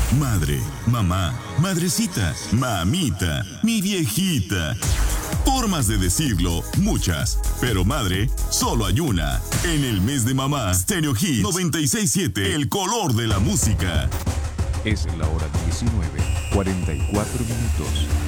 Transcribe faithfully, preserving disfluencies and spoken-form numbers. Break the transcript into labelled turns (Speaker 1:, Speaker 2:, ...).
Speaker 1: Madre, mamá, madrecita, mamita, mi viejita. Formas de decirlo, muchas, pero madre, solo hay una. En el mes de mamá, Stereo Hits noventa y seis punto siete, el color de la música.
Speaker 2: Es la hora diecinueve, cuarenta y cuatro minutos.